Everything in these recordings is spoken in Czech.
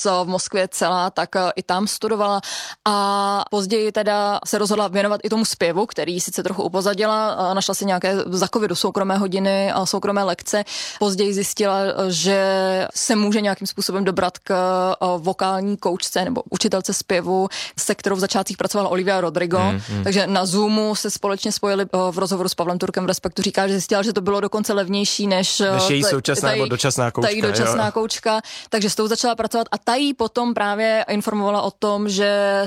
v Moskvě celá, tak i tam studovala a později teda se rozhodla věnovat i tomu zpěvu, který sice trochu upozadila, našla si nějaké za covidu soukromé hodiny a soukromé lekce. Později zjistila, že se může nějakým způsobem dobrat k vokální koučce nebo učitelce zpěvu, se kterou v začátcích pracovala Olivia Rodrigo. Takže na Zoomu se společně spojili v rozhovoru s Pavlem Turkem v Respektu. Říká, že zjistila, že to bylo dokonce levnější než její současná nebo dočasná koučka. Ta její dočasná koučka, takže s tou začala pracovat a ta jí potom právě informovala o tom, že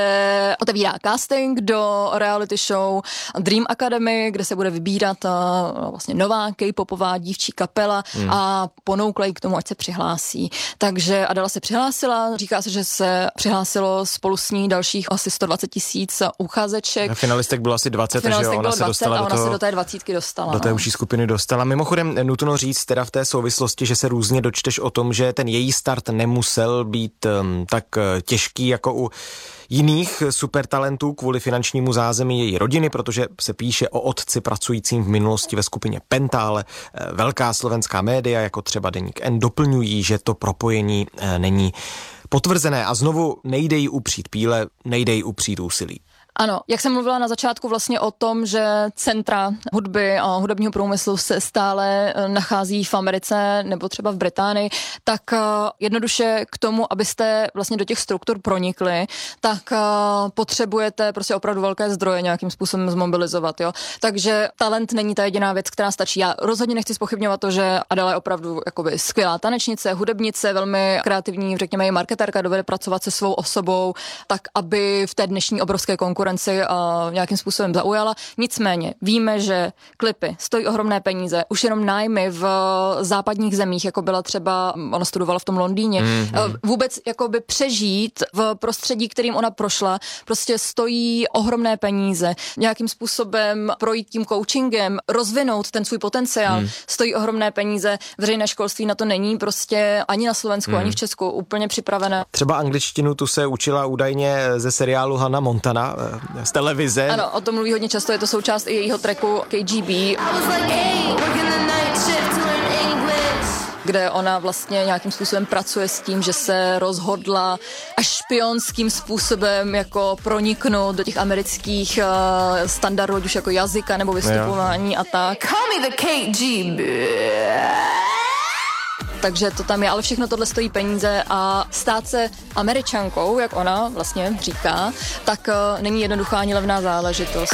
se otevírá casting do reality show Dream Academy, kde se bude vybírat vlastně nová K-popová dívčí kapela a ponoukla jí k tomu, ať se přihlásí. Takže Adela se přihlásila, říká se, že se přihlásilo spolu s ní dalších asi 120 000 uchazeček. A finalistek bylo asi 20, takže ona se dostala ona se do té 20 dostala. Do té užší skupiny dostala. Mimochodem nutno říct teda v té souvislosti, že se různě dočteš o tom, že ten její start nemusel být tak těžký jako u jiných supertalentů kvůli finančnímu zázemí její rodiny, protože se píše o otci pracujícím v minulosti ve skupině Penta, ale velká slovenská média, jako třeba Deník N, doplňují, že to propojení není potvrzené a znovu nejde jí upřít píle, nejde jí upřít úsilí. Ano, jak jsem mluvila na začátku vlastně o tom, že centra hudby a hudebního průmyslu se stále nachází v Americe nebo třeba v Británii, tak jednoduše k tomu, abyste vlastně do těch struktur pronikli, tak potřebujete prostě opravdu velké zdroje nějakým způsobem zmobilizovat, jo. Takže talent není ta jediná věc, která stačí. Já rozhodně nechci zpochybňovat to, že Adele je opravdu jakoby skvělá tanečnice, hudebnice, velmi kreativní, řekněme i marketérka, dovede pracovat se svou osobou, tak aby v té dnešní obrovské konkurenci nějakým způsobem zaujala. Nicméně víme, že klipy stojí ohromné peníze. Už jenom nájmy v západních zemích, jako byla třeba, ona studovala v tom Londýně, vůbec jakoby přežít v prostředí, kterým ona prošla, prostě stojí ohromné peníze. Nějakým způsobem projít tím coachingem, rozvinout ten svůj potenciál, stojí ohromné peníze. Veřejné školství na to není prostě ani na Slovensku, ani v Česku úplně připravené. Třeba angličtinu tu se učila údajně ze seriálu Hannah Montana z televize. Ano, o tom mluví hodně často, je to součást i jejího tracku KGB, kde ona vlastně nějakým způsobem pracuje s tím, že se rozhodla až špionským způsobem jako proniknout do těch amerických standardů, už jako jazyka nebo vystupování a tak. Call me the KGB. Takže to tam je, ale všechno tohle stojí peníze a stát se Američankou, jak ona vlastně říká, tak není jednoduchá ani levná záležitost.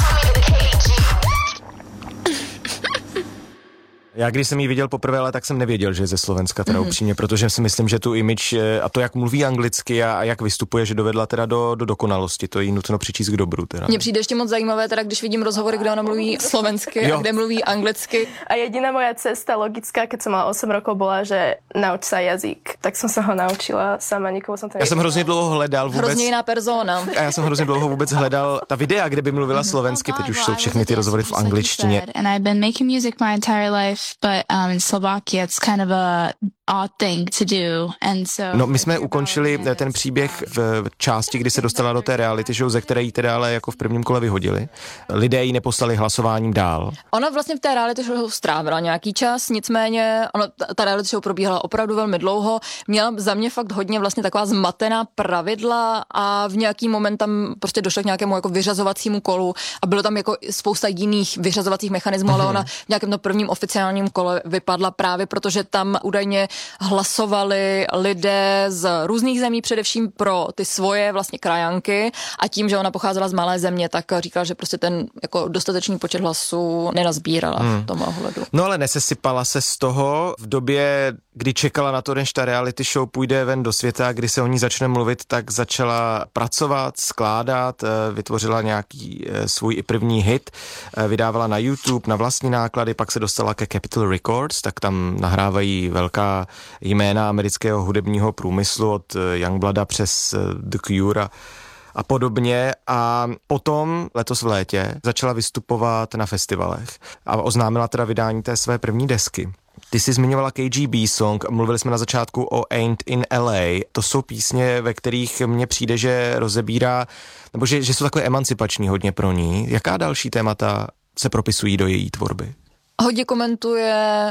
Já když jsem ji viděl poprvé, ale tak jsem nevěděl, že je ze Slovenska, teda upřímně, protože si myslím, že tu image a to, jak mluví anglicky a jak vystupuje, že dovedla teda do dokonalosti, to jí nutno přičíst k dobru. Teda. Mně přijde ještě moc zajímavé, teda když vidím rozhovory, kde ona mluví slovensky a kde mluví anglicky. A jediná moja cesta logická, keď som mala 8 rokov, bola, že nauč sa jazyk. Tak som sa ho naučila sama, nikoho som to Já jsem hrozně dlouho hledal vůbec. Hrozně jiná persona. A já jsem hrozně dlouho vůbec hledal ta videa, kde by mluvila slovensky, teď už jsou všechny ty rozhovory v angličtině. And I've been making music my entire life, but in Slovakia it's kind of a odd thing to do. And so No, my jsme ukončili ten příběh v části, kdy se dostala do té reality show, ze které jí teda ale jako v prvním kole vyhodili. Lidé ji neposlali hlasováním dál. Ona vlastně v té reality show strávila nějaký čas, nicméně ta reality show probíhala opravdu velmi dlouho. Měla za mě fakt hodně vlastně taková zmatená pravidla a v nějaký moment tam prostě došlo k nějakému jako vyřazovacímu kolu a bylo tam jako spousta jiných vyřazovacích mechanismů, ale ona v nějakém prvním oficiálním kole vypadla právě protože tam údajně hlasovali lidé z různých zemí, především pro ty svoje vlastně krajanky a tím, že ona pocházela z malé země, tak říkala, že prostě ten jako dostatečný počet hlasů nenazbírala v tom ohledu. No ale nesesypala se z toho v době, kdy čekala na to, než ta reality show půjde ven do světa, kdy se o ní začne mluvit, tak začala pracovat, skládat, vytvořila nějaký svůj i první hit, vydávala na YouTube, na vlastní náklady, pak se dostala ke Capitol Records, tak tam nahrávají velká jména amerického hudebního průmyslu od Youngblooda přes The Cure a podobně a potom letos v létě začala vystupovat na festivalech a oznámila teda vydání té své první desky. Ty jsi zmiňovala KGB song, mluvili jsme na začátku o Ain't in LA, to jsou písně, ve kterých mně přijde, že rozebírá, nebo že jsou takové emancipační hodně pro ní. Jaká další témata se propisují do její tvorby? Hodně komentuje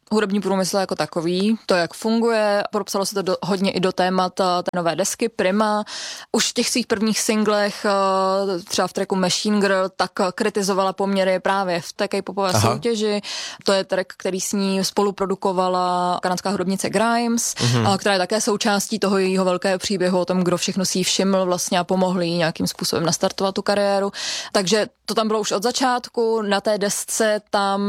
hudební průmysl jako takový, to, jak funguje, propsalo se to hodně i do témat té nové desky Prima. Už v těch svých prvních singlech, třeba v tracku Machine Girl, tak kritizovala poměry právě v té K-popové soutěži. To je track, který s ní spoluprodukovala kanadská hudebnice Grimes, která je také součástí toho jejího velkého příběhu o tom, kdo všechno si ji všiml vlastně a pomohl jí nějakým způsobem nastartovat tu kariéru. Takže to tam bylo už od začátku. Na té desce tam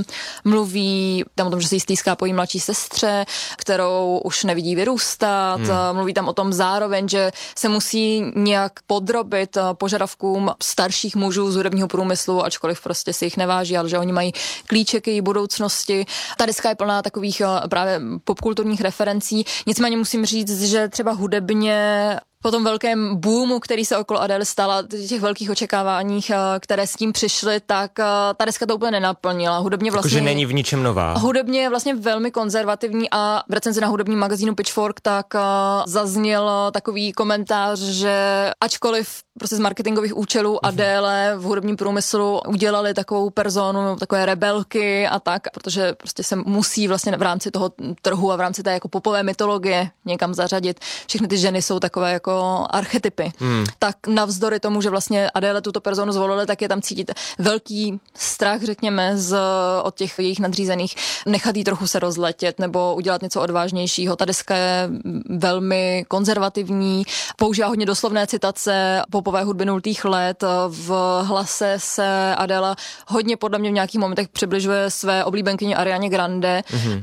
mluví tam o tom, že se jí stýská po jí mladší sestře, kterou už nevidí vyrůstat. Mluví tam o tom zároveň, že se musí nějak podrobit požadavkům starších mužů z hudebního průmyslu, ačkoliv prostě si jich neváží, ale že oni mají klíče k její budoucnosti. Ta deska je plná takových právě popkulturních referencí. Nicméně musím říct, že třeba hudebně po tom velkém boomu, který se okolo Adele stala, těch velkých očekáváních, které s tím přišly, tak ta deska to úplně nenaplnila. Hudebně vlastně že není v ničem nová. Hudebně je vlastně velmi konzervativní a v recenzi na hudebním magazínu Pitchfork tak zazněl takový komentář, že ačkoliv prostě z marketingových účelů Adele v hudebním průmyslu udělali takovou personu, takové rebelky a tak, protože prostě se musí vlastně v rámci toho trhu a v rámci té jako popové mytologie někam zařadit. Všechny ty ženy jsou takové jako archetypy. Tak navzdory tomu, že vlastně Adele tuto personu zvolili, tak je tam cítit velký strach, řekněme, od těch jejich nadřízených, nechat jí trochu se rozletět nebo udělat něco odvážnějšího. Ta deska je velmi konzervativní, používá hodně doslovné citace popové hudby 0. let. V hlase se Adela hodně podle mě v nějakých momentech přibližuje své oblíbenkyni Arianě Grande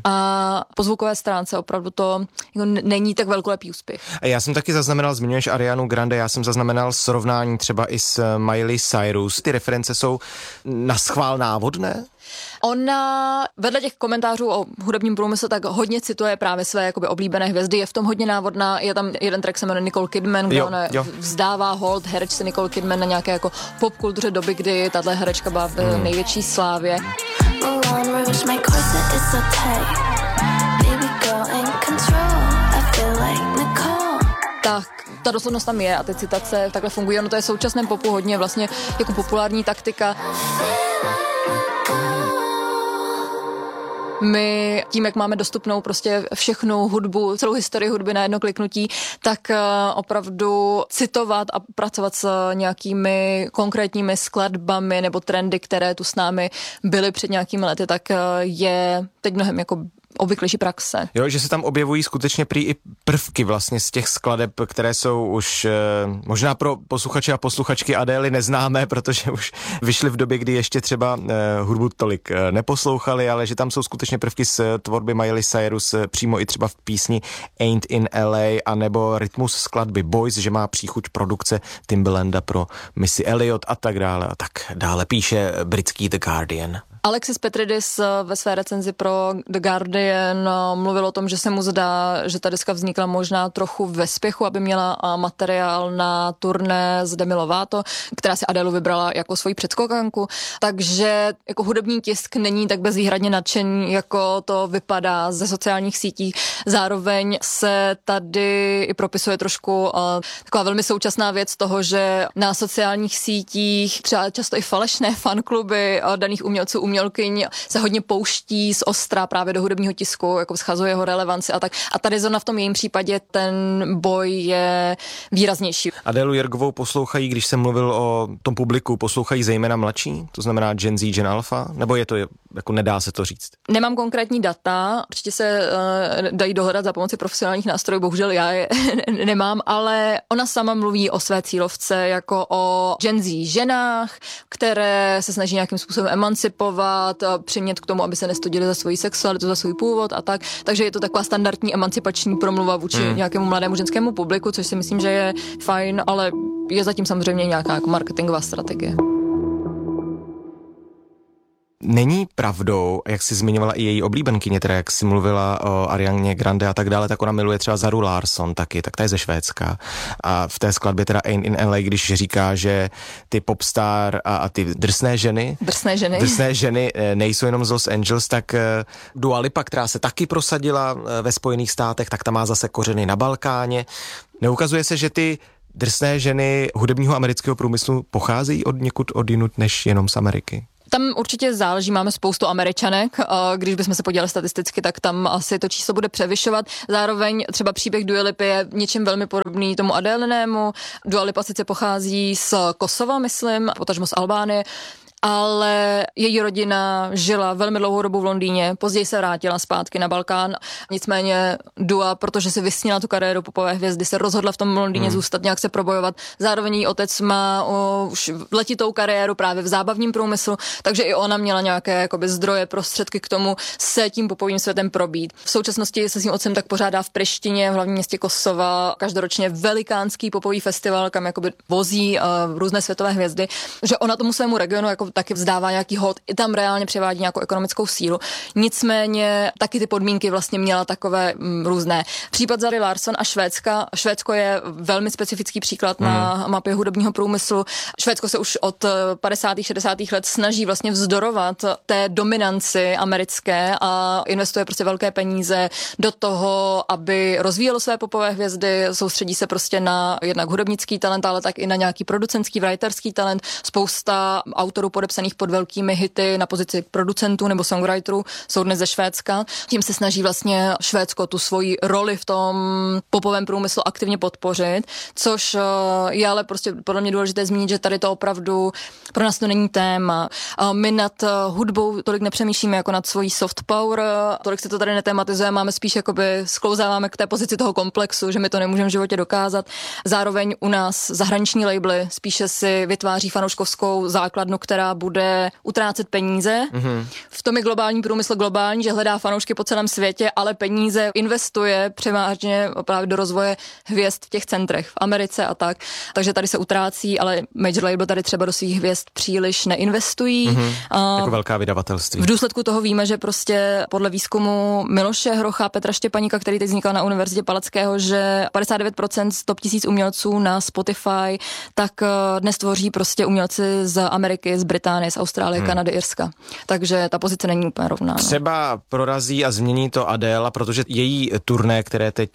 a po zvukové stránce opravdu to jako není tak velkolepý úspěch. A já jsem taky zaznamenal, zmiňuješ Arianu Grande, já jsem zaznamenal srovnání třeba i s Miley Cyrus. Ty reference jsou naschvál návodné? Ona vedle těch komentářů o hudebním průmyslu tak hodně cituje právě své jakoby oblíbené hvězdy, je v tom hodně návodná, je tam jeden track se jmenuje Nicole Kidman, kde ona vzdává hold herečce Nicole Kidman na nějaké jako popkultuře doby, kdy tato herečka byla v největší slávě. Tak ta doslovnost tam je a ty citace takhle fungují. Ono to je v současném popu hodně vlastně jako populární taktika. My tím, jak máme dostupnou prostě všechnu hudbu, celou historii hudby na jedno kliknutí, tak opravdu citovat a pracovat s nějakými konkrétními skladbami nebo trendy, které tu s námi byly před nějakými lety, tak je teď mnohem jako obvyklejší praxe. Jo, že se tam objevují skutečně prý i prvky vlastně z těch skladeb, které jsou už možná pro posluchače a posluchačky Adély neznámé, protože už vyšly v době, kdy ještě třeba hudbu tolik neposlouchali, ale že tam jsou skutečně prvky z tvorby Miley Cyrus přímo i třeba v písni Ain't in LA, anebo rytmus skladby Boys, že má příchuť produkce Timbalanda pro Missy Elliott a tak dále. A tak dále píše britský The Guardian. Alexis Petridis ve své recenzi pro The Guardian mluvil o tom, že se mu zdá, že ta deska vznikla možná trochu ve spěchu, aby měla materiál na turné z Demi Lovato, která si Adelu vybrala jako svoji předskokanku, takže jako hudební tisk není tak bezvýhradně nadšený, jako to vypadá ze sociálních sítí. Zároveň se tady i propisuje trošku taková velmi současná věc toho, že na sociálních sítích třeba často i falešné fankluby daných umělců, umělkyň se hodně pouští z ostra právě do hudebního tisku, jako schazuje jeho relevanci a tak. A tady zrovna v tom jejím případě ten boj je výraznější. Adélu Jirgovou poslouchají, když jsem mluvil o tom publiku, poslouchají zejména mladší, to znamená Gen Z, Gen Alpha, nebo je to, jako nedá se to říct? Nemám konkrétní data, určitě se dají dohledat za pomoci profesionálních nástrojů, bohužel já je nemám, ale ona sama mluví o své cílovce jako o Gen Z ženách, které se snaží nějakým způsobem emancipovat, přimět k tomu, aby se nestydili za svoji sexualitu, za svůj původ a tak. Takže je to taková standardní emancipační promluva vůči nějakému mladému ženskému publiku, což si myslím, že je fajn, ale je zatím samozřejmě nějaká jako marketingová strategie. Není pravdou, jak jsi zmiňovala i její oblíbenkyně, teda jak jsi mluvila o Arianě Grande a tak dále, tak ona miluje třeba Zaru Larsson taky, tak ta je ze Švédska. A v té skladbě teda Ain't in LA, když říká, že ty popstar a ty drsné ženy nejsou jenom z Los Angeles, tak Dua Lipa, která se taky prosadila ve Spojených státech, tak ta má zase kořeny na Balkáně. Neukazuje se, že ty drsné ženy hudebního amerického průmyslu pocházejí od někud odjinud než jenom z Ameriky? Tam určitě záleží, máme spoustu Američanek, když bychom se podívali statisticky, tak tam asi to číslo bude převyšovat. Zároveň třeba příběh Dua Lipy je něčím velmi podobný tomu Adélinému. Dua Lipa sice pochází z Kosova, myslím, potažmo z Albánie, ale její rodina žila velmi dlouhou dobu v Londýně, později se vrátila zpátky na Balkán. Nicméně Dua, protože si vysnila tu kariéru popové hvězdy, se rozhodla v tom Londýně zůstat, nějak se probojovat. Zároveň její otec má už letitou kariéru právě v zábavním průmyslu, takže i ona měla nějaké jakoby zdroje, prostředky k tomu se tím popovým světem probít. V současnosti se svým otcem tak pořádá v Prištině, v hlavním městě Kosova, každoročně velikánský popový festival, kam jakoby vozí různé světové hvězdy, že ona tomu svému regionu jako taky vzdává nějaký hod, i tam reálně převádí nějakou ekonomickou sílu. Nicméně taky ty podmínky vlastně měla takové různé. Případ Zary Larsson a Švédska. Švédsko je velmi specifický příklad na mapě hudebního průmyslu. Švédsko se už od 50. 60. let snaží vlastně vzdorovat té dominanci americké a investuje prostě velké peníze do toho, aby rozvíjelo své popové hvězdy, soustředí se prostě na jednak hudebnický talent, ale tak i na nějaký producentský, writerský talent. Spousta autorů podepsaných pod velkými hity na pozici producentů nebo songwriterů jsou dnes ze Švédska. Tím se snaží vlastně Švédsko tu svoji roli v tom popovém průmyslu aktivně podpořit, což je ale prostě podle mě důležité zmínit, že tady to opravdu pro nás to není téma. My nad hudbou tolik nepřemýšlíme jako nad svojí soft power, tolik se to tady netematizuje, máme spíš jakoby sklouzáváme k té pozici toho komplexu, že my to nemůžeme v životě dokázat. Zároveň u nás zahraniční labely spíše si vytváří fanouškovskou základnu, která bude utrácet peníze. V tom je globální průmysl globální, že hledá fanoušky po celém světě, ale peníze investuje převážně právě do rozvoje hvězd v těch centrech v Americe a tak. Takže tady se utrácí, ale major label tady třeba do svých hvězd příliš neinvestují. Jako velká vydavatelství. V důsledku toho víme, že prostě podle výzkumu Miloše Hrocha, Petra Štěpaníka, který teď vznikal na Univerzitě Palackého, že 59% z top 1000 umělců na Spotify, tak dnes tvoří prostě umělci z Ameriky, z Británie, z Austrálie, Kanady, Irska. Takže ta pozice není úplně rovná. Třeba prorazí a změní to Adele, protože její turné, které teď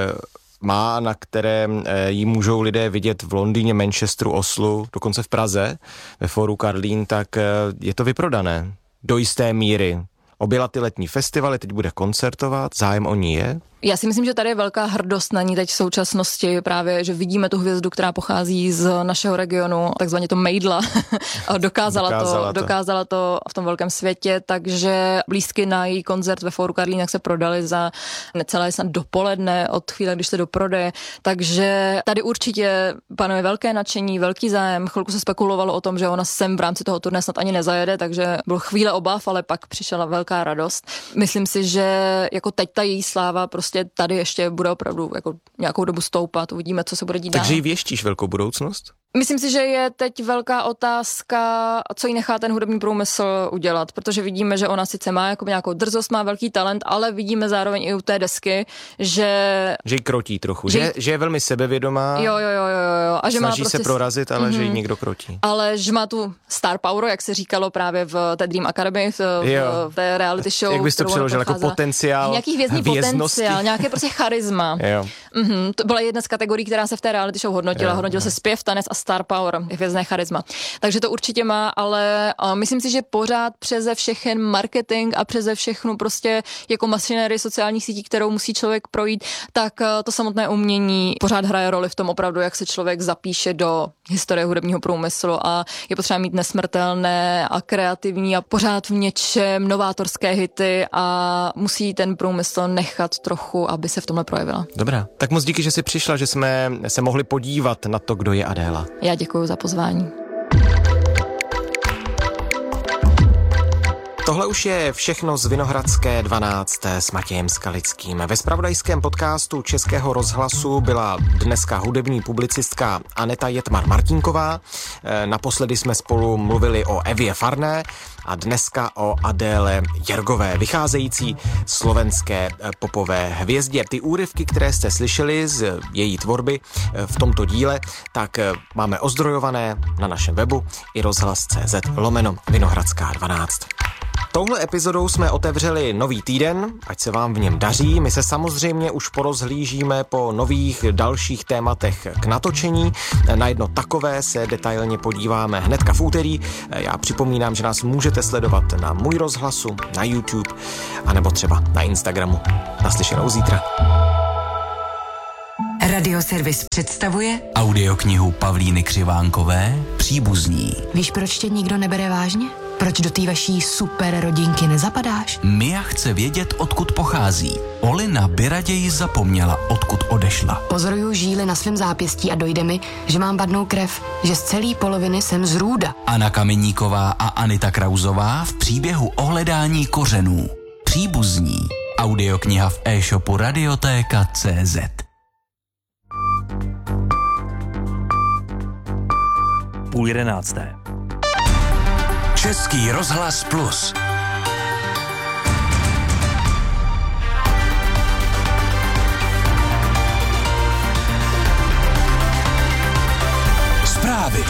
má, na kterém ji můžou lidé vidět v Londýně, Manchesteru, Oslu, dokonce v Praze, ve Fóru Karlín, tak je to vyprodané do jisté míry. Objela ty letní festivaly, teď bude koncertovat, zájem o ní je? Já si myslím, že tady je velká hrdost na ní teď v současnosti, právě, že vidíme tu hvězdu, která pochází z našeho regionu, takzvaně to mejdla, a dokázala to v tom velkém světě, takže lístky na její koncert ve Fóru Karlín se prodaly za necelé snad dopoledne od chvíle, když se doprodeje, takže tady určitě panuje velké nadšení, velký zájem, chvilku se spekulovalo o tom, že ona sem v rámci toho turné snad ani nezajede, takže byl chvíle obav, ale pak přišla velká radost. Myslím si, že jako teď ta její sláva prostě tady ještě bude opravdu jako nějakou dobu stoupat, uvidíme, co se bude dít dál. Takže jí věštíš velkou budoucnost? Myslím si, že je teď velká otázka, co jí nechá ten hudební průmysl udělat, protože vidíme, že ona sice má jako nějakou drzost, má velký talent, ale vidíme zároveň i u té desky, že ji krotí trochu, že je velmi sebevědomá. Jo. A že snaží má prostě se prorazit, ale že ji někdo krotí. Ale že má tu star power, jak se říkalo právě v té Dream Academy, v té reality show. Jak bys to přeložil, jako potenciál, nějaký hvězdný potenciál, nějaké prostě charisma. To byla jedna z kategorií, která se v té reality show hodnotila. Hodnotil se zpěv, tanec a star power, hvězdné charisma. Takže to určitě má, ale myslím si, že pořád přeze všechen marketing a přeze všechnu prostě jako mašinérii sociálních sítí, kterou musí člověk projít, tak to samotné umění pořád hraje roli v tom opravdu, jak se člověk zapíše do historie hudebního průmyslu a je potřeba mít nesmrtelné a kreativní a pořád v něčem novátorské hity a musí ten průmysl nechat trochu, aby se v tomhle projevila. Dobrá, tak moc díky, že jsi přišla, že jsme se mohli podívat na to, kdo je Adéla. Já děkuji za pozvání. Tohle už je všechno z Vinohradské 12 s Matějem Skalickým. Ve zpravodajském podcastu Českého rozhlasu byla dneska hudební publicistka Aneta Jetmar-Martinková. Naposledy jsme spolu mluvili o Evě Farné a dneska o Adéle Jergové, vycházející slovenské popové hvězdě. Ty úryvky, které jste slyšeli z její tvorby v tomto díle, tak máme ozdrojované na našem webu i rozhlas.cz/Vinohradská 12. Touhle epizodou jsme otevřeli nový týden, ať se vám v něm daří. My se samozřejmě už porozhlížíme po nových dalších tématech k natočení. Na jedno takové se detailně podíváme hnedka v úterý. Já připomínám, že nás můžete sledovat na Můj rozhlasu, na YouTube, anebo třeba na Instagramu. Naslyšenou zítra. Radioservis představuje audioknihu Pavlíny Křivánkové Příbuzní. Víš, proč tě nikdo nebere vážně? Proč do té vaší super rodinky nezapadáš? Mia chce vědět, odkud pochází. Olina by raději zapomněla, odkud odešla. Pozoruju žíly na svém zápěstí a dojde mi, že mám vadnou krev, že z celé poloviny jsem z Růda. Anna Kameníková a Anita Krauzová v příběhu o hledání kořenů. Příbuzní. Audiokniha v e-shopu Radiotéka.cz. Půl 11. Český rozhlas Plus. Zprávy.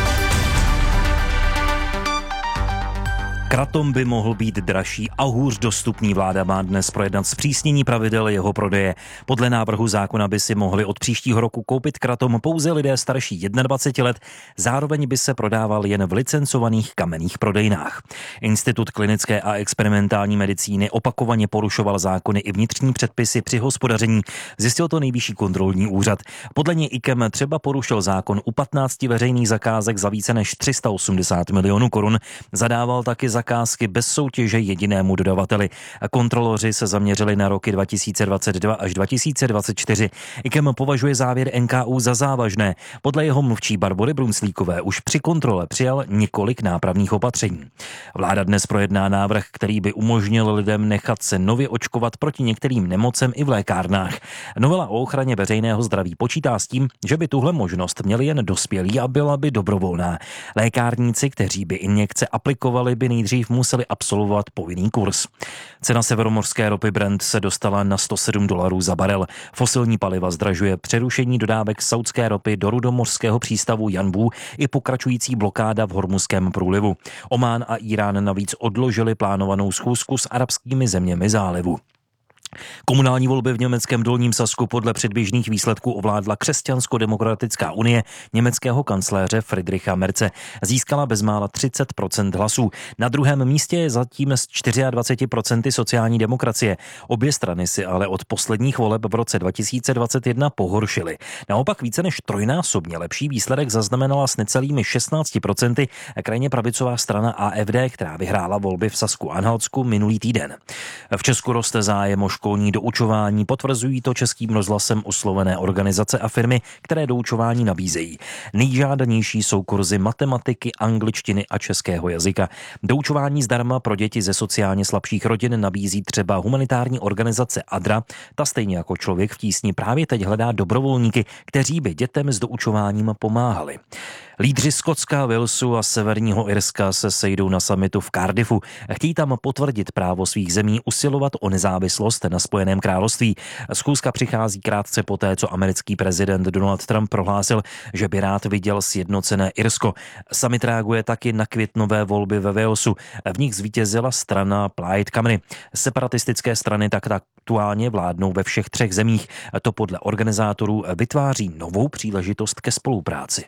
Kratom by mohl být dražší a hůř dostupný. Vláda má dnes projednat zpřísnění pravidel jeho prodeje. Podle návrhu zákona by si mohli od příštího roku koupit kratom pouze lidé starší 21 let, zároveň by se prodával jen v licencovaných kamenných prodejnách. Institut klinické a experimentální medicíny opakovaně porušoval zákony i vnitřní předpisy při hospodaření. Zjistil to Nejvyšší kontrolní úřad. Podle něj IKEM třeba porušil zákon u 15 veřejných zakázek za více než 380 milionů korun. Zadával taky zakázky bez soutěže jedinému dodavateli. Kontroloři se zaměřili na roky 2022 až 2024. IKEM považuje závěr NKÚ za závažné. Podle jeho mluvčí Barbory Brunslíkové už při kontrole přijal několik nápravných opatření. Vláda dnes projedná návrh, který by umožnil lidem nechat se nově očkovat proti některým nemocem i v lékárnách. Novela o ochraně veřejného zdraví počítá s tím, že by tuhle možnost měli jen dospělí a byla by dobrovolná. Lékárníci, kteří by injekce aplikovali, by nejdřív museli absolvovat povinný kurz. Cena severomořské ropy Brent se dostala na $107 za barel. Fosilní paliva zdražuje přerušení dodávek saudské ropy do rudomořského přístavu Janbu i pokračující blokáda v Hormuzském průlivu. Omán a Irán navíc odložili plánovanou schůzku s arabskými zeměmi zálivu. Komunální volby v německém Dolním Sasku podle předběžných výsledků ovládla Křesťansko-demokratická unie německého kancléře Friedricha Merze. Získala bezmála 30% hlasů. Na druhém místě je zatím s 24% sociální demokracie. Obě strany si ale od posledních voleb v roce 2021 pohoršily. Naopak více než trojnásobně lepší výsledek zaznamenala s necelými 16% krajně pravicová strana AfD, která vyhrála volby v Sasku-Anhaltsku minulý týden. V Česku roste zájem o školní doučování, potvrzují to Českým rozhlasem oslovené organizace a firmy, které doučování nabízejí. Nejžádanější jsou kurzy matematiky, angličtiny a českého jazyka. Doučování zdarma pro děti ze sociálně slabších rodin nabízí třeba humanitární organizace ADRA. Ta stejně jako Člověk v tísni právě teď hledá dobrovolníky, kteří by dětem s doučováním pomáhali. Lídři Skotska, Walesu a Severního Irska se sejdou na summitu v Cardiffu. Chtějí tam potvrdit právo svých zemí usilovat o nezávislost na Spojeném království. Schůzka přichází krátce poté, co americký prezident Donald Trump prohlásil, že by rád viděl sjednocené Irsko. Summit reaguje taky na květnové volby ve Walesu. V nich zvítězila strana Plaid Cymru. Separatistické strany tak aktuálně vládnou ve všech 3 zemích. To podle organizátorů vytváří novou příležitost ke spolupráci.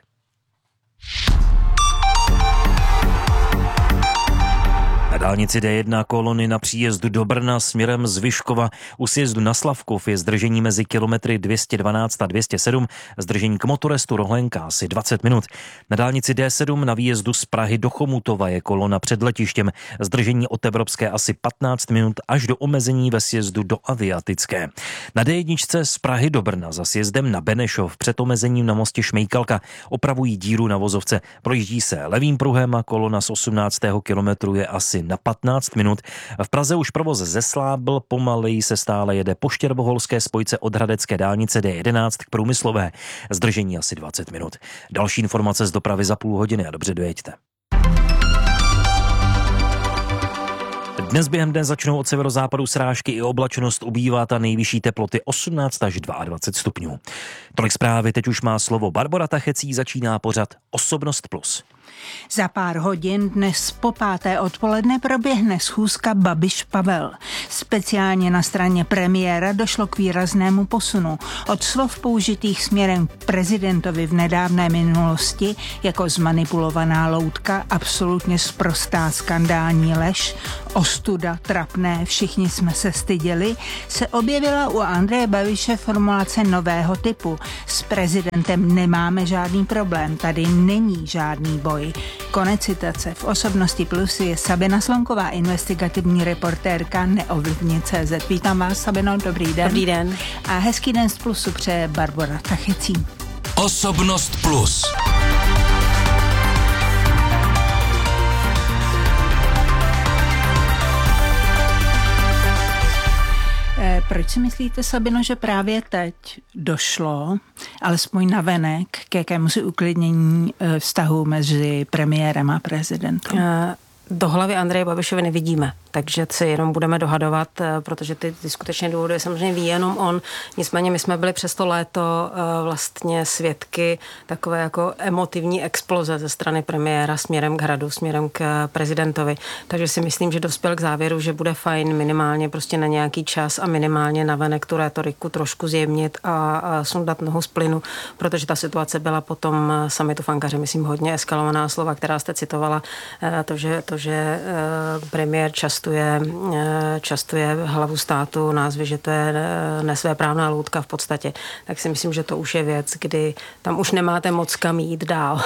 Na dálnici D1 kolony na příjezdu do Brna směrem z Vyškova u sjezdu na Slavkov je zdržení mezi kilometry 212 a 207, zdržení k motorestu Rohlenka asi 20 minut. Na dálnici D7 na výjezdu z Prahy do Chomutova je kolona před letištěm, zdržení od Evropské asi 15 minut až do omezení ve sjezdu do Aviatické. Na D1 z Prahy do Brna za sjezdem na Benešov před omezením na mostě Šmejkalka opravují díru na vozovce. Projíždí se levým pruhem a kolona z 18. kilometru je asi na 15 minut. V Praze už provoz zeslábl, pomaleji se stále jede po štěrboholské spojce od hradecké dálnice D11 k Průmyslové. Zdržení asi 20 minut. Další informace z dopravy za půl hodiny a dobře dojeďte. Dnes během dne začnou od severozápadu srážky i oblačnost ubývat a nejvyšší teploty 18 až 22 stupňů. Tolik zprávy, teď už má slovo Barbora Tachecí, začíná pořad Osobnost Plus. Za pár hodin dnes po 5. odpoledne proběhne schůzka Babiš-Pavel. Speciálně na straně premiéra došlo k výraznému posunu. Od slov použitých směrem k prezidentovi v nedávné minulosti jako zmanipulovaná loutka, absolutně sprostá skandální lež, ostuda, trapné, všichni jsme se styděli, se objevila u Andreje Babiše formulace nového typu. S prezidentem nemáme žádný problém, tady není žádný boj. Konec citace. V Osobnosti Plus je Sabina Slonková, investigativní reportérka Neovlivni.cz. Vítám vás, Sabino, dobrý den. Dobrý den. A hezký den z Plusu přeje Barbora Tachecí. Osobnost Plus. Proč si myslíte, Sabino, že právě teď došlo, alespoň navenek, k jakémusi uklidnění vztahu mezi premiérem a prezidentem? Do hlavy Andreje Babišovi nevidíme, takže se jenom budeme dohadovat, protože ty skutečně důvody samozřejmě ví jenom on. Nicméně my jsme byli přes to léto vlastně svědky takové jako emotivní exploze ze strany premiéra směrem k hradu, směrem k prezidentovi. Takže si myslím, že dospěl k závěru, že bude fajn minimálně prostě na nějaký čas a minimálně navenek tu rétoriku trošku zjemnit a sundat nohu z plynu, protože ta situace byla potom summitu v Ankaře, myslím, hodně eskalovaná slova, která jste citovala, že premiér častuje hlavu státu názvy, že to je nesvéprávná loutka v podstatě. Tak si myslím, že to už je věc, kdy tam už nemáte moc kam jít dál.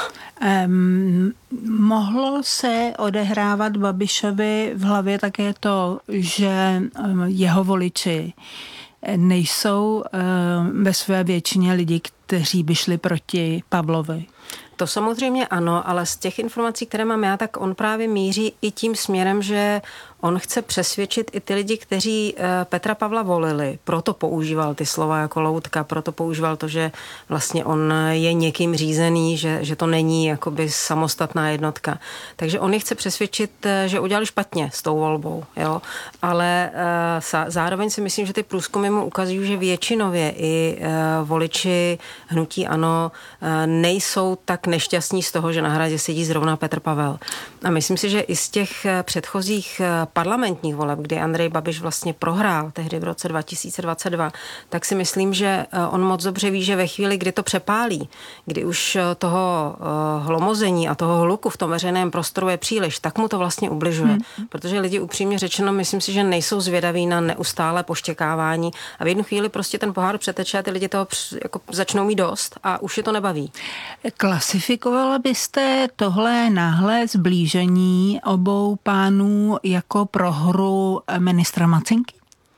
Mohlo se odehrávat Babišovi v hlavě také to, že jeho voliči nejsou ve své většině lidi, kteří by šli proti Pavlovi? To samozřejmě ano, ale z těch informací, které mám já, tak on právě míří i tím směrem, že on chce přesvědčit i ty lidi, kteří Petra Pavla volili. Proto používal ty slova jako loutka, proto používal to, že vlastně on je někým řízený, že to není jakoby samostatná jednotka. Takže on je chce přesvědčit, že udělali špatně s tou volbou. Jo? Ale zároveň si myslím, že ty průzkumy mu ukazují, že většinově i voliči hnutí ANO nejsou tak nešťastní z toho, že na hradě sedí zrovna Petr Pavel. A myslím si, že i z těch předchozích parlamentních voleb, kdy Andrej Babiš vlastně prohrál tehdy v roce 2022, tak si myslím, že on moc dobře ví, že ve chvíli, kdy to přepálí, kdy už toho hlomození a toho hluku v tom veřejném prostoru je příliš, tak mu to vlastně ubližuje. Protože lidi upřímně řečeno, myslím si, že nejsou zvědaví na neustále poštěkávání a v jednu chvíli prostě ten pohár přeteče a ty lidi toho jako začnou mít dost a už je to nebaví. Klasifikovala byste tohle náhlé zblížení obou pánů jako prohru ministra Macinky?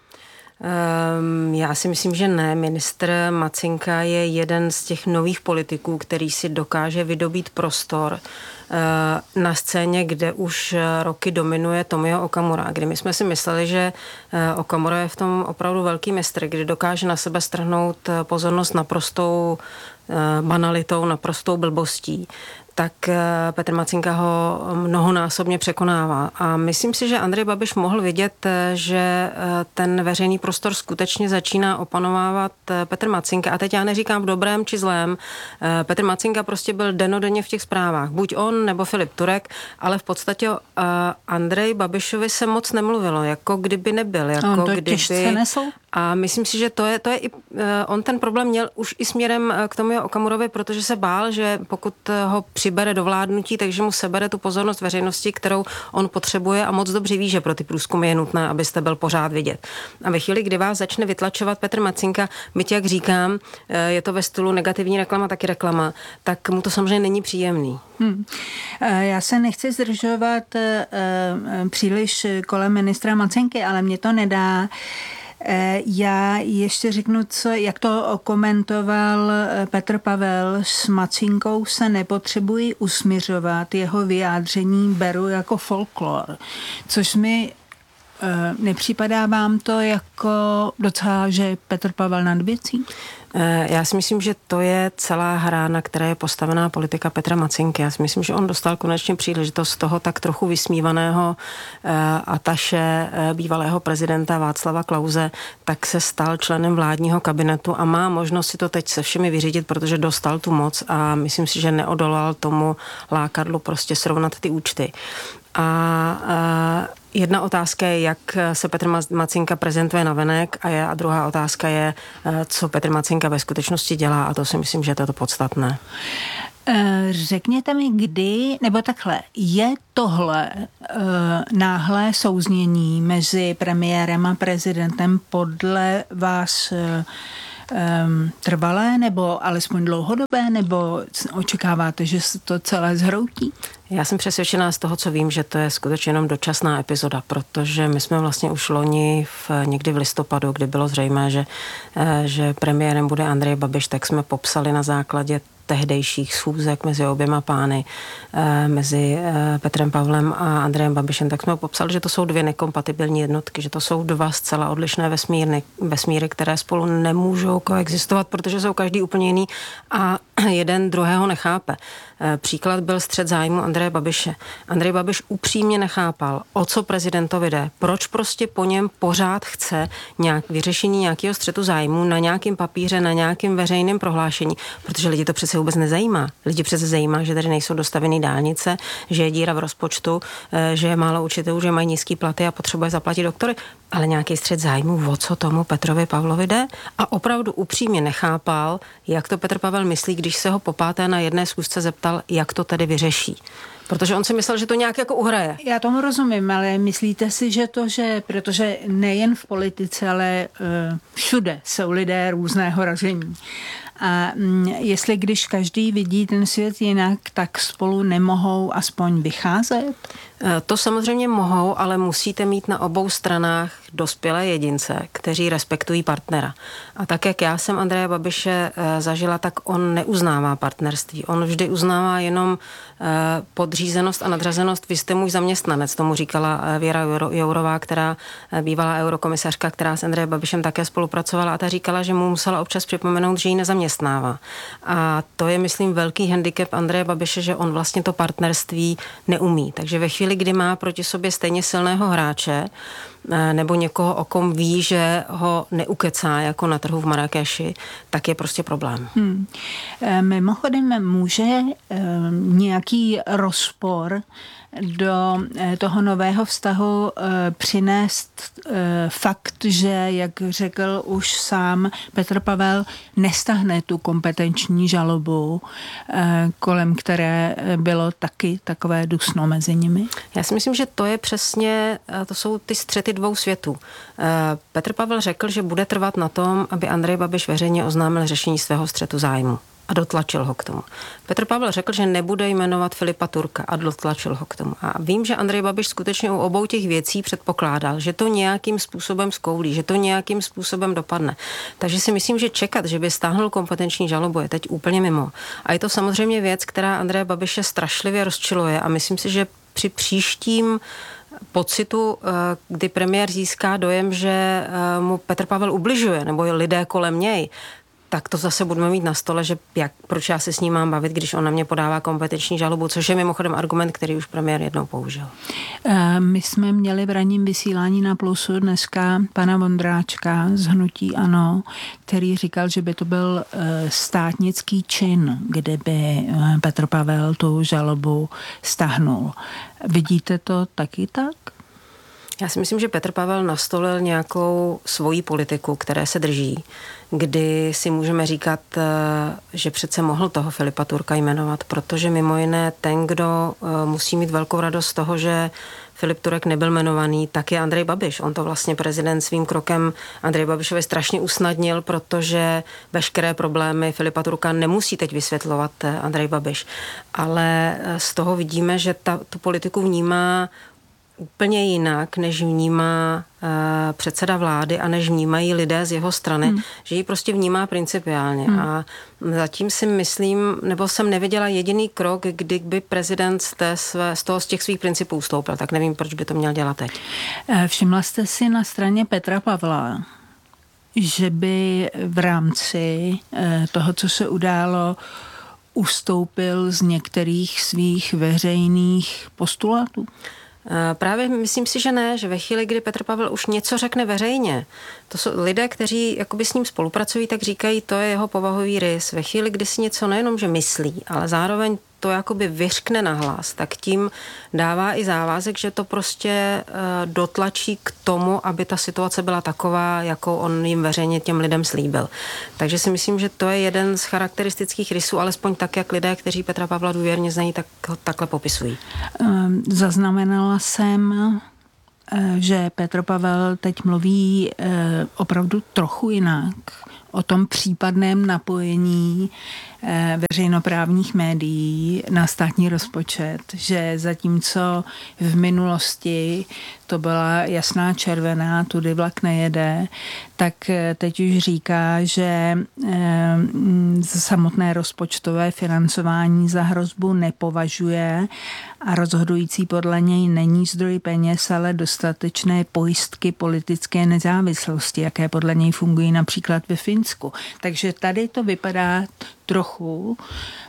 Já si myslím, že ne. Ministr Macinka je jeden z těch nových politiků, který si dokáže vydobít prostor na scéně, kde už roky dominuje Tomio Okamura. Kdy my jsme si mysleli, že Okamura je v tom opravdu velký mistr, kdy dokáže na sebe strhnout pozornost naprostou banalitou, naprostou blbostí, tak Petr Macinka ho mnohonásobně překonává. A myslím si, že Andrej Babiš mohl vidět, že ten veřejný prostor skutečně začíná opanovávat Petr Macinka. A teď já neříkám v dobrém či zlém. Petr Macinka prostě byl dennodenně v těch zprávách. Buď on, nebo Filip Turek, ale v podstatě Andrej Babišovi se moc nemluvilo, jako kdyby nebyl. Jako on to kdyby těžce nesl? A myslím si, že to je i, on ten problém měl už i směrem k tomu Okamurovi, protože se bál, že pokud ho přibere do vládnutí, takže mu sebere tu pozornost veřejnosti, kterou on potřebuje a moc dobře ví, že pro ty průzkumy je nutné, abyste byl pořád vidět. A ve chvíli, kdy vás začne vytlačovat Petr Macinka, byť jak říkám, je to ve stylu negativní reklama, taky reklama, tak mu to samozřejmě není příjemný. Já se nechci zdržovat příliš kolem ministra Macinky, ale mě to nedá. Já ještě řeknu, jak to okomentoval Petr Pavel. S Macinkou se nepotřebuji usmiřovat, jeho vyjádření beru jako folklor, což mi nepřipadá vám to jako docela, že Petr Pavel nad věcí? Já si myslím, že to je celá hra, na které je postavená politika Petra Macinky. Já si myslím, že on dostal konečně příležitost toho tak trochu vysmívaného ataše bývalého prezidenta Václava Klause, tak se stal členem vládního kabinetu a má možnost si to teď se všemi vyřídit, protože dostal tu moc a myslím si, že neodolal tomu lákadlu prostě srovnat ty účty. A jedna otázka je, jak se Petr Macinka prezentuje navenek a druhá otázka je, co Petr Macinka ve skutečnosti dělá a to si myslím, že to je to podstatné. Řekněte mi, kdy, nebo takhle, je tohle náhlé souznění mezi premiérem a prezidentem podle vás trvalé nebo alespoň dlouhodobé, nebo očekáváte, že se to celé zhroutí? Já jsem přesvědčená z toho, co vím, že to je skutečně jenom dočasná epizoda, protože my jsme vlastně už loni někdy v listopadu, kdy bylo zřejmé, že premiérem bude Andrej Babiš, tak jsme popsali na základě tehdejších schůzek mezi oběma pány, mezi Petrem Pavlem a Andrejem Babišem, tak jsme popsali, že to jsou dvě nekompatibilní jednotky, že to jsou dva zcela odlišné vesmíry, které spolu nemůžou koexistovat, protože jsou každý úplně jiný a jeden druhého nechápe. Příklad byl střet zájmu Andreje Babiše. Andrej Babiš upřímně nechápal, o co prezidentovi jde, proč prostě po něm pořád chce vyřešení nějakého střetu zájmu na nějakém papíře, na nějakém veřejném prohlášení, protože lidi to přece vůbec nezajímá. Lidi přece zajímá, že tady nejsou dostavené dálnice, že je díra v rozpočtu, že je málo učitelů, že mají nízký platy a potřebuje zaplatit doktory, ale nějaký střet zájmu, o co tomu Petrovi Pavlovi jde a opravdu upřímně nechápal, jak to Petr Pavel myslí, když se ho popáté na jedné schůzce zeptal, jak to tedy vyřeší. Protože on si myslel, že to nějak jako uhraje. Já tomu rozumím, ale myslíte si, protože nejen v politice, ale všude jsou lidé různého ražení. A jestli když každý vidí ten svět jinak, tak spolu nemohou aspoň vycházet? To samozřejmě mohou, ale musíte mít na obou stranách dospělé jedince, kteří respektují partnera. A tak, jak já jsem Andreje Babiše zažila, tak on neuznává partnerství. On vždy uznává jenom podřízenost a nadřazenost. Vy jste můj zaměstnanec, tomu říkala Věra Jourová, která bývalá eurokomisařka, která s Andrejem Babišem také spolupracovala a ta říkala, že mu musela občas připomenout, že ji nezaměstnává. A to je, myslím, velký handicap Andreje Babiše, že on vlastně to partnerství neumí. Takže ve chvíli, kdy má proti sobě stejně silného hráče, nebo někoho, o kom ví, že ho neukecá jako na trhu v Marrakeši, tak je prostě problém. Mimochodem, může nějaký rozpor do toho nového vztahu přinést fakt, že, jak řekl už sám Petr Pavel, nestáhne tu kompetenční žalobu, kolem které bylo taky takové dusno mezi nimi? Já si myslím, že to je přesně, to jsou ty střety dvou světů. Petr Pavel řekl, že bude trvat na tom, aby Andrej Babiš veřejně oznámil řešení svého střetu zájmu. A dotlačil ho k tomu. Petr Pavel řekl, že nebude jmenovat Filipa Turka a dotlačil ho k tomu. A vím, že Andrej Babiš skutečně u obou těch věcí předpokládal, že to nějakým způsobem zkoulí, že to nějakým způsobem dopadne. Takže si myslím, že čekat, že by stáhnul kompetenční žalobu, je teď úplně mimo. A je to samozřejmě věc, která Andreje Babiše strašlivě rozčiluje a myslím si, že při příštím pocitu, kdy premiér získá dojem, že mu Petr Pavel ubližuje, nebo lidé kolem něj, tak to zase budeme mít na stole, že proč já se s ním mám bavit, když on na mě podává kompetenční žalobu, což je mimochodem argument, který už premiér jednou použil. My jsme měli v ranním vysílání na Plusu dneska pana Vondráčka z hnutí ANO, který říkal, že by to byl státnický čin, kdyby Petr Pavel tu žalobu stáhnul. Vidíte to taky tak? Já si myslím, že Petr Pavel nastolil nějakou svoji politiku, které se drží, kdy si můžeme říkat, že přece mohl toho Filipa Turka jmenovat, protože mimo jiné ten, kdo musí mít velkou radost z toho, že Filip Turek nebyl jmenovaný, tak je Andrej Babiš. On to vlastně prezident svým krokem Andrej Babišovi strašně usnadnil, protože veškeré problémy Filipa Turka nemusí teď vysvětlovat Andrej Babiš. Ale z toho vidíme, že tu politiku vnímá úplně jinak, než vnímá předseda vlády a než vnímají lidé z jeho strany, že ji prostě vnímá principiálně. A zatím si myslím, nebo jsem neviděla jediný krok, kdy by prezident z těch svých principů ustoupil, tak nevím, proč by to měl dělat teď. Všimla jste si na straně Petra Pavla, že by v rámci toho, co se událo, ustoupil z některých svých veřejných postulátů? Právě myslím si, že ne, že ve chvíli, kdy Petr Pavel už něco řekne veřejně, to jsou lidé, kteří jakoby s ním spolupracují, tak říkají, to je jeho povahový rys. Ve chvíli, kdy si něco nejenom, že myslí, ale zároveň to jakoby vyřkne nahlas, tak tím dává i závazek, že to prostě dotlačí k tomu, aby ta situace byla taková, jakou on jim veřejně těm lidem slíbil. Takže si myslím, že to je jeden z charakteristických rysů, alespoň tak, jak lidé, kteří Petra Pavla důvěrně znají, tak ho takhle popisují. Zaznamenala jsem, že Petr Pavel teď mluví opravdu trochu jinak o tom případném napojení veřejnoprávních médií na státní rozpočet, že zatímco v minulosti to byla jasná červená, tudy vlak nejede, tak teď už říká, že samotné rozpočtové financování za hrozbu nepovažuje a rozhodující podle něj není zdroj peněz, ale dostatečné pojistky politické nezávislosti, jaké podle něj fungují například ve Finsku. Takže tady to vypadá trochu,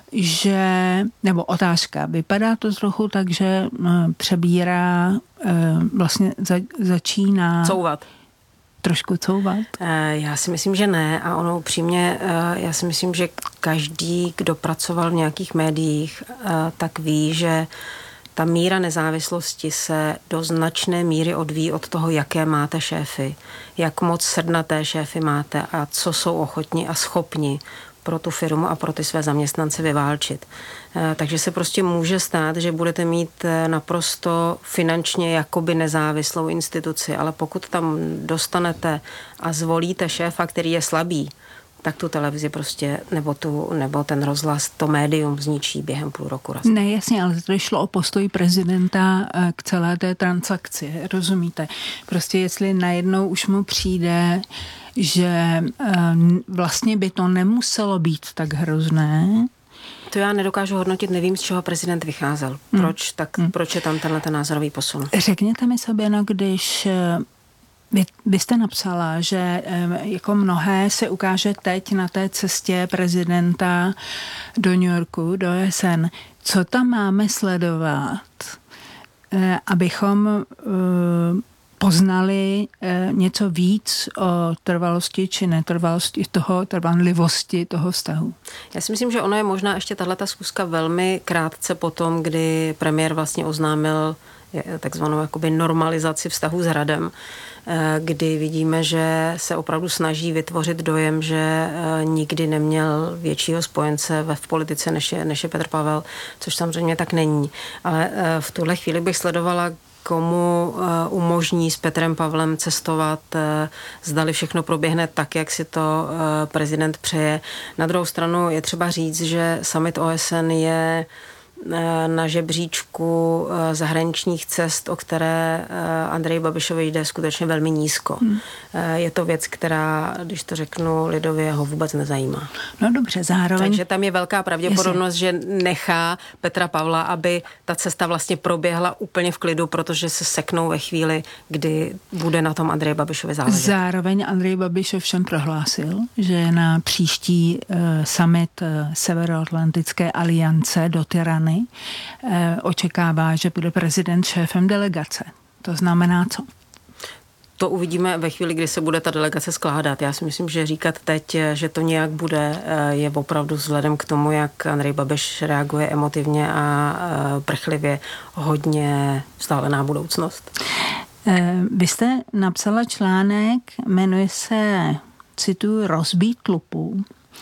nebo otázka, vypadá to trochu tak, že přebírá, vlastně začíná couvat. Trošku couvat? Já si myslím, že ne a ono upřímně, já si myslím, že každý, kdo pracoval v nějakých médiích, tak ví, že ta míra nezávislosti se do značné míry odvíjí od toho, jaké máte šéfy, jak moc srdnaté šéfy máte a co jsou ochotni a schopni pro tu firmu a pro ty své zaměstnance vyválčit. Takže se prostě může stát, že budete mít naprosto finančně jakoby nezávislou instituci, ale pokud tam dostanete a zvolíte šéfa, který je slabý, tak tu televizi prostě, nebo ten rozhlas, to médium zničí během půl roku. Ne, jasně, ale to šlo o postoj prezidenta k celé té transakci, rozumíte? Prostě jestli najednou už mu přijde, že vlastně by to nemuselo být tak hrozné. To já nedokážu hodnotit, nevím, z čeho prezident vycházel. Proč je tam tenhle názorový posun? Řekněte mi, Sabina, když vy jste napsala, že jako mnohé se ukáže teď na té cestě prezidenta do New Yorku, do OSN. Co tam máme sledovat, abychom poznali něco víc o trvalosti či netrvalosti toho, trvanlivosti toho vztahu? Já si myslím, že ono je možná ještě tahleta schůzka velmi krátce potom, kdy premiér vlastně oznámil takzvanou jakoby normalizaci vztahu s Hradem, kdy vidíme, že se opravdu snaží vytvořit dojem, že nikdy neměl většího spojence v politice, než je Petr Pavel, což samozřejmě tak není. Ale v tuhle chvíli bych sledovala, komu umožní s Petrem Pavlem cestovat, zdali všechno proběhne tak, jak si to prezident přeje. Na druhou stranu je třeba říct, že summit OSN je na žebříčku zahraničních cest, o které Andreji Babišovi jde skutečně velmi nízko. Je to věc, která, když to řeknu lidově, ho vůbec nezajímá. No dobře, zároveň. Takže tam je velká pravděpodobnost, že nechá Petra Pavla, aby ta cesta vlastně proběhla úplně v klidu, protože se seknou ve chvíli, kdy bude na tom Andreji Babišovi záležet. Zároveň Andrej Babiš ovšem prohlásil, že na příští summit Severoatlantické aliance do Tirany očekává, že bude prezident šéfem delegace. To znamená co? To uvidíme ve chvíli, kdy se bude ta delegace skládat. Já si myslím, že říkat teď, že to nějak bude, je opravdu vzhledem k tomu, jak Andrej Babiš reaguje emotivně a prchlivě, hodně vzdálená budoucnost. Vy jste napsala článek, jmenuje se, cituji, Rozbít lupu,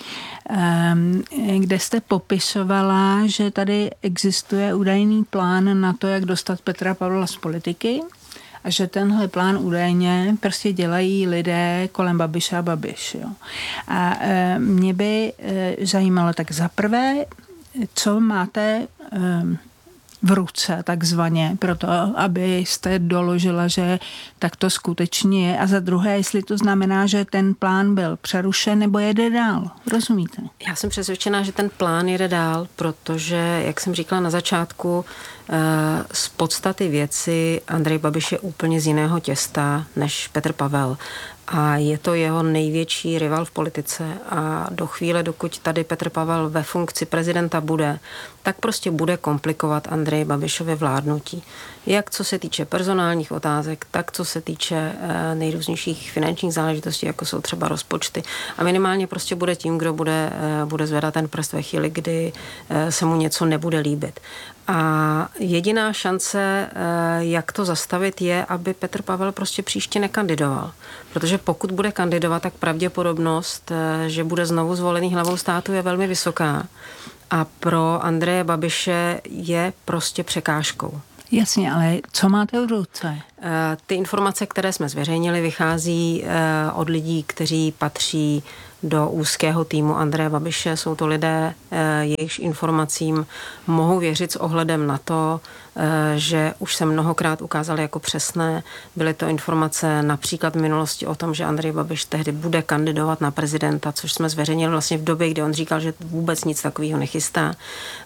kde jste popisovala, že tady existuje údajný plán na to, jak dostat Petra Pavla z politiky a že tenhle plán údajně prostě dělají lidé kolem Babiša a Babiš. Jo. A mě by zajímalo tak zaprvé, co máte v ruce takzvaně, proto abyste doložila, že tak to skutečně je. A za druhé, jestli to znamená, že ten plán byl přerušen nebo jede dál. Rozumíte? Já jsem přesvědčená, že ten plán jede dál, protože, jak jsem říkala na začátku, z podstaty věci Andrej Babiš je úplně z jiného těsta než Petr Pavel. a je to jeho největší rival v politice a do chvíle, dokud tady Petr Pavel ve funkci prezidenta bude, tak prostě bude komplikovat Andreji Babišovi vládnutí. Jak co se týče personálních otázek, tak co se týče nejrůznějších finančních záležitostí, jako jsou třeba rozpočty. A minimálně prostě bude tím, kdo bude zvedat ten prst ve chvíli, kdy se mu něco nebude líbit. A jediná šance, jak to zastavit, je, aby Petr Pavel prostě příště nekandidoval. Protože pokud bude kandidovat, tak pravděpodobnost, že bude znovu zvolený hlavou státu, je velmi vysoká. A pro Andreje Babiše je prostě překážkou. Jasně, ale co máte v ruce? Ty informace, které jsme zveřejnili, vychází od lidí, kteří patří do úzkého týmu Andreje Babiše. Jsou to lidé, jejichž informacím mohou věřit s ohledem na to, že už se mnohokrát ukázaly jako přesné. Byly to informace například v minulosti o tom, že Andrej Babiš tehdy bude kandidovat na prezidenta, což jsme zveřejnili vlastně v době, kdy on říkal, že vůbec nic takového nechystá.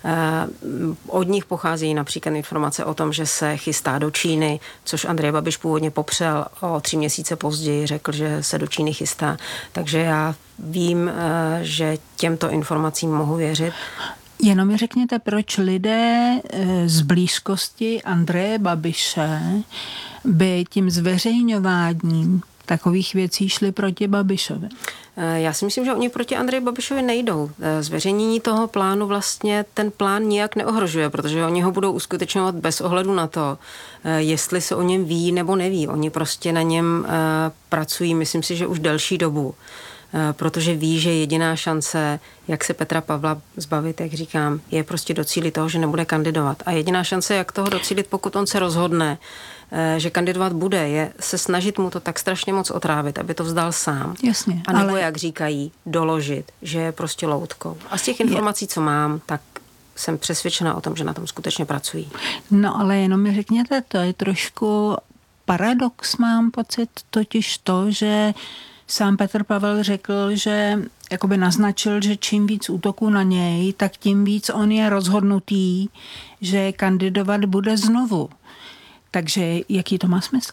Od nich pocházejí například informace o tom, že se chystá do Číny, což Andrej Babiš původně popřel, o 3 měsíce později řekl, že se do Číny chystá. Takže já vím, že těmto informacím mohu věřit. Jenom mi řekněte, proč lidé z blízkosti Andreje Babiše by tím zveřejňováním takových věcí šli proti Babišovi? Já si myslím, že oni proti Andreji Babišovi nejdou. Zveřejnění toho plánu vlastně ten plán nijak neohrožuje, protože oni ho budou uskutečňovat bez ohledu na to, jestli se o něm ví nebo neví. Oni prostě na něm pracují, myslím si, že už delší dobu. Protože ví, že jediná šance, jak se Petra Pavla zbavit, jak říkám, je prostě docílit toho, že nebude kandidovat. A jediná šance, jak toho docílit, pokud on se rozhodne, že kandidovat bude, je se snažit mu to tak strašně moc otrávit, aby to vzdal sám. Jasně. A nebo, jak říkají, doložit, že je prostě loutkou. A z těch informací, co mám, tak jsem přesvědčena o tom, že na tom skutečně pracují. No ale jenom mi řekněte, to je trošku paradox, mám pocit, totiž to, že sám Petr Pavel řekl, že jakoby naznačil, že čím víc útoků na něj, tak tím víc on je rozhodnutý, že kandidovat bude znovu. Takže jaký to má smysl?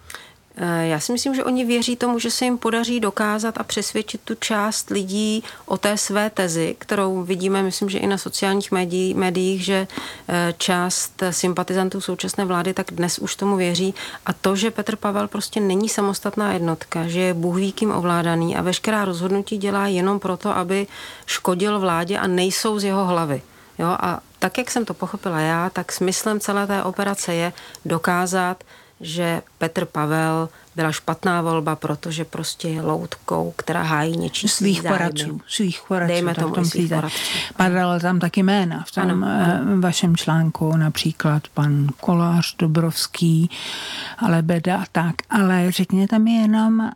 Já si myslím, že oni věří tomu, že se jim podaří dokázat a přesvědčit tu část lidí o té své tezi, kterou vidíme, myslím, že i na sociálních médiích, že část sympatizantů současné vlády tak dnes už tomu věří. A to, že Petr Pavel prostě není samostatná jednotka, že je Bůh ví kým ovládaný a veškerá rozhodnutí dělá jenom proto, aby škodil vládě a nejsou z jeho hlavy. Jo? A tak, jak jsem to pochopila já, tak smyslem celé té operace je dokázat, že Petr Pavel byla špatná volba, protože prostě je loutkou, která hájí něčí svých poradců. Dejme tomu svých poradců. Padalo tam taky jména v tom vašem článku, například pan Kolář, Dobrovský, Lebeda a tak. Ale řekněte mi jenom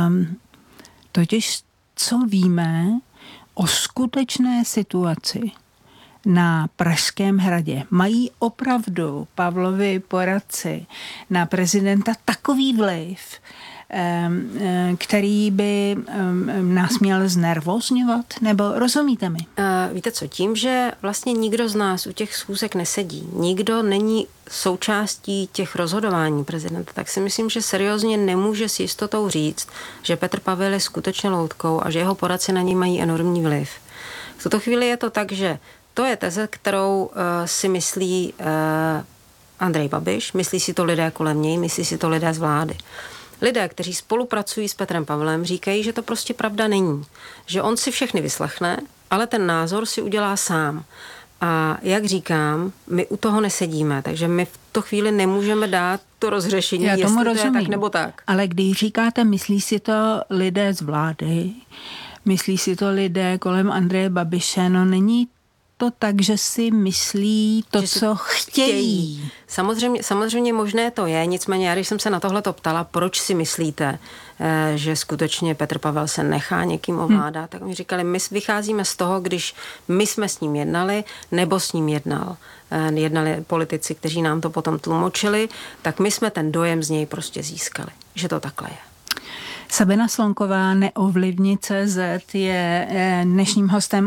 totiž, co víme o skutečné situaci na Pražském hradě. Mají opravdu Pavlovi poradci na prezidenta takový vliv, který by nás měl znervózňovat? Nebo rozumíte mi? Víte co, tím, že vlastně nikdo z nás u těch schůzek nesedí, nikdo není součástí těch rozhodování prezidenta, tak si myslím, že seriózně nemůže s jistotou říct, že Petr Pavel je skutečně loutkou a že jeho poradci na něj mají enormní vliv. V tuto chvíli je to tak, že to je teze, kterou si myslí Andrej Babiš, myslí si to lidé kolem něj, myslí si to lidé z vlády. Lidé, kteří spolupracují s Petrem Pavlem, říkají, že to prostě pravda není. Že on si všechny vyslechne, ale ten názor si udělá sám. A jak říkám, my u toho nesedíme, takže my v tu chvíli nemůžeme dát to rozřešení, jestli to je tak nebo tak. Ale když říkáte, myslí si to lidé z vlády, myslí si to lidé kolem Andreje Babiše, no není to tak, že si myslí to, co chtějí. Samozřejmě možné to je, nicméně já, když jsem se na tohle ptala, proč si myslíte, že skutečně Petr Pavel se nechá někým ovládat, tak mi říkali, my vycházíme z toho, když my jsme s ním jednali, nebo s ním jednali politici, kteří nám to potom tlumočili, tak my jsme ten dojem z něj prostě získali, že to takhle je. Sabina Slonková, Neovlivni.cz, je dnešním hostem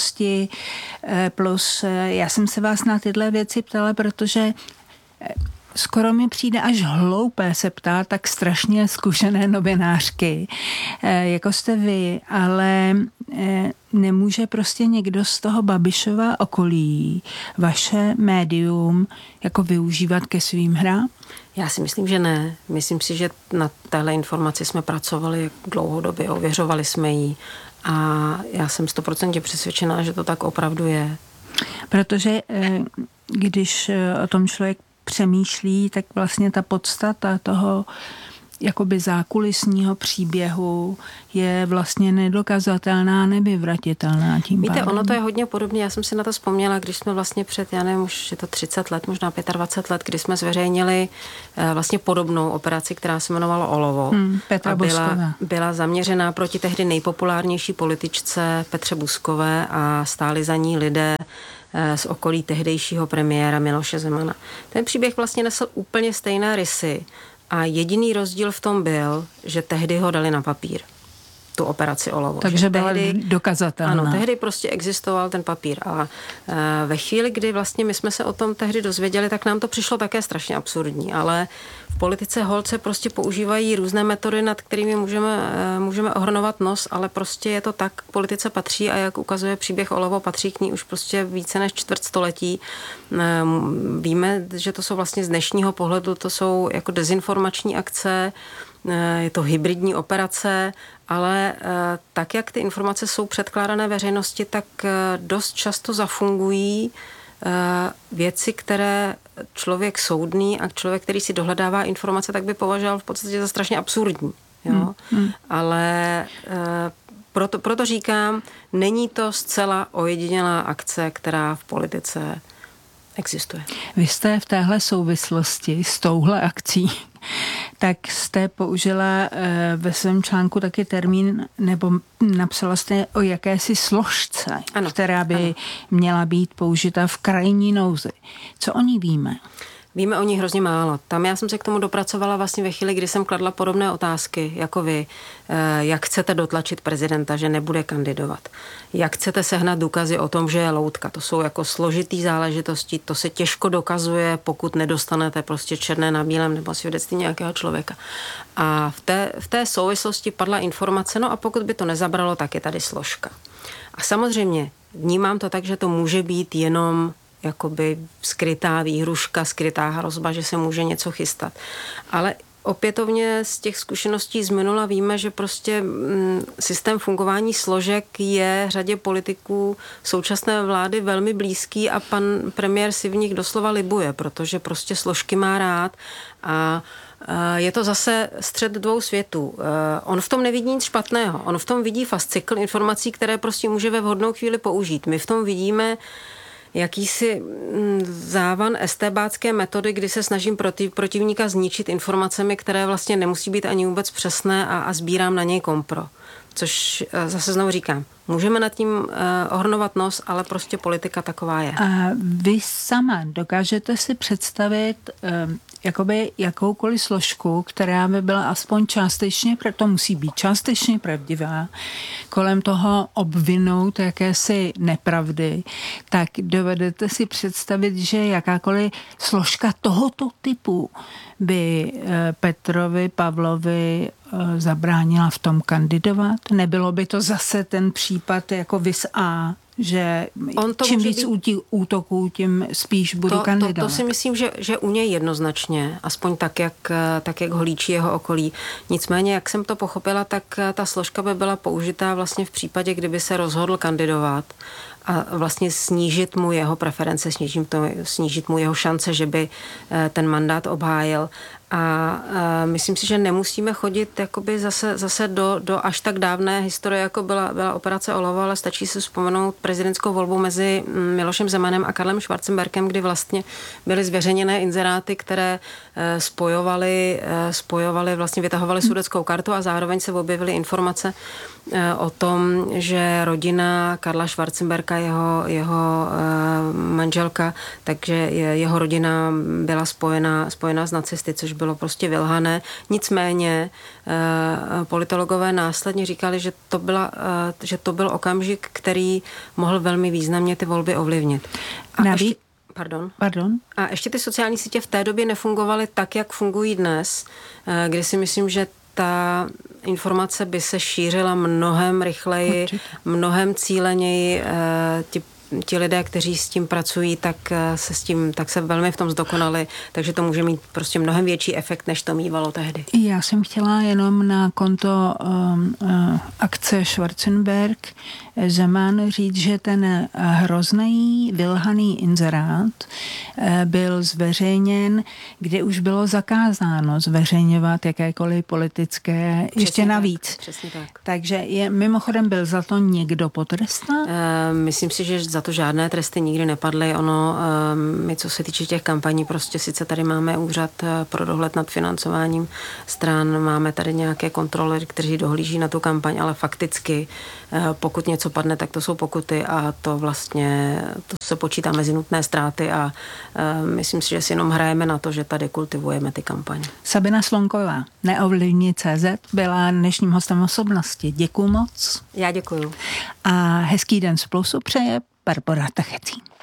Osobnosti plus. Já jsem se vás na tyhle věci ptala, protože skoro mi přijde až hloupé se ptát tak strašně zkušené novinářky, jako jste vy, ale nemůže prostě někdo z toho Babišova okolí vaše médium jako využívat ke svým hrám? Já si myslím, že ne. Myslím si, že na téhle informaci jsme pracovali dlouhodobě, ověřovali jsme ji a já jsem 100% přesvědčená, že to tak opravdu je. Protože když o tom člověk přemýšlí, tak vlastně ta podstata toho jakoby zákulisního příběhu je vlastně nedokazatelná, nevyvratitelná tím pádem. Víte, ono to je hodně podobné. Já jsem si na to vzpomněla, když jsme vlastně před, já nevím, už je to 30 let, možná 25 let, kdy jsme zveřejnili vlastně podobnou operaci, která se jmenovala Olovo. Petra byla zaměřená proti tehdy nejpopulárnější političce Petře Buzkové a stáli za ní lidé z okolí tehdejšího premiéra Miloše Zemana. Ten příběh vlastně nesl úplně stejné rysy a jediný rozdíl v tom byl, že tehdy ho dali na papír, tu operaci Olovo. Takže byla dokazatelná. Ano, tehdy prostě existoval ten papír a ve chvíli, kdy vlastně my jsme se o tom tehdy dozvěděli, tak nám to přišlo také strašně absurdní, ale v politice holce prostě používají různé metody, nad kterými můžeme ohrnovat nos, ale prostě je to tak, k politice patří a jak ukazuje příběh Olovo, patří k ní už prostě více než čtvrtstoletí. Víme, že to jsou vlastně z dnešního pohledu, to jsou jako dezinformační akce, je to hybridní operace, ale tak, jak ty informace jsou předkládané veřejnosti, tak dost často zafungují věci, které člověk soudný a člověk, který si dohledává informace, tak by považoval v podstatě za strašně absurdní. Jo? Ale proto říkám, není to zcela ojedinělá akce, která v politice existuje. Vy jste v téhle souvislosti s touhle akcí, tak jste použila ve svém článku taky termín, nebo napsala jste o jakési složce, ano, která by měla být použita v krajní nouzi. Co o ní víme? Víme o ní hrozně málo. Tam já jsem se k tomu dopracovala vlastně ve chvíli, kdy jsem kladla podobné otázky, jako vy. Jak chcete dotlačit prezidenta, že nebude kandidovat? Jak chcete sehnat důkazy o tom, že je loutka? To jsou jako složitý záležitosti, to se těžko dokazuje, pokud nedostanete prostě černé na bílém nebo svědectví nějakého člověka. A v té souvislosti padla informace, no a pokud by to nezabralo, tak je tady složka. A samozřejmě vnímám to tak, že to může být jenom jakoby skrytá výhruška, skrytá hrozba, že se může něco chystat. Ale opětovně z těch zkušeností z minula víme, že prostě systém fungování složek je řadě politiků současné vlády velmi blízký a pan premiér si v nich doslova libuje, protože prostě složky má rád a je to zase střed dvou světů. On v tom nevidí nic špatného. On v tom vidí fascikl informací, které prostě může ve vhodnou chvíli použít. My v tom vidíme jakýsi závan estébácké metody, kdy se snažím protivníka zničit informacemi, které vlastně nemusí být ani vůbec přesné a sbírám na něj kompro. Což zase znovu říkám, můžeme nad tím ohrnovat nos, ale prostě politika taková je. A vy sama dokážete si představit jakoby jakoukoliv složku, která by byla aspoň částečně, to musí být částečně pravdivá, kolem toho obvinout jakési nepravdy, tak dovedete si představit, že jakákoliv složka tohoto typu by Petrovi Pavlovi zabránila v tom kandidovat? Nebylo by to zase ten případ jako vis A, že čím víc útoků, tím spíš budu kandidovat? To si myslím, že u něj jednoznačně, aspoň tak, jak ho líčí jeho okolí. Nicméně, jak jsem to pochopila, tak ta složka by byla použitá vlastně v případě, kdyby se rozhodl kandidovat a vlastně snížit mu jeho preference, snížit mu jeho šance, že by ten mandát obhájil. A myslím si, že nemusíme chodit jakoby zase do až tak dávné historie, jako byla operace Olovo, ale stačí si vzpomenout prezidentskou volbu mezi Milošem Zemanem a Karlem Schwarzenbergem, kdy vlastně byly zveřejněné inzeráty, které spojovaly, vlastně vytahovaly sudeckou kartu a zároveň se objevily informace o tom, že rodina Karla Schwarzenberga, jeho manželka, takže jeho rodina byla spojená s nacisty, což bylo prostě vylhané. Nicméně politologové následně říkali, že to byl okamžik, který mohl velmi významně ty volby ovlivnit. Pardon? A ještě ty sociální sítě v té době nefungovaly tak, jak fungují dnes, kdy si myslím, že ta informace by se šířila mnohem rychleji, určitě, mnohem cíleněji. Ti lidé, kteří s tím pracují, tak se velmi v tom zdokonali, takže to může mít prostě mnohem větší efekt, než to mívalo tehdy. Já jsem chtěla jenom na konto akce Schwarzenberg Zeman říct, že ten hrozný vylhaný inzerát byl zveřejněn, kde už bylo zakázáno zveřejňovat jakékoliv politické, přesně ještě navíc. Přesně tak. Takže mimochodem byl za to někdo potrestán? Myslím si, že za to žádné tresty nikdy nepadly. My, co se týče těch kampaní, prostě sice tady máme úřad pro dohled nad financováním stran, máme tady nějaké kontrolery, kteří dohlíží na tu kampaň, ale fakticky, pokud něco padne, tak to jsou pokuty a to vlastně to se počítá mezi nutné ztráty a myslím si, že si jenom hrajeme na to, že tady kultivujeme ty kampaně. Sabina Slonková, Neovlivni.cz, byla dnešním hostem Osobnosti. Děkuju moc. Já děkuju. A hezký den z Plusu přeje Barbora Tachecín.